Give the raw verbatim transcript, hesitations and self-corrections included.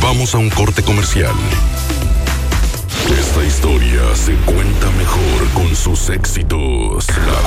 Vamos a un corte comercial. Esta historia se cuenta mejor con sus éxitos. La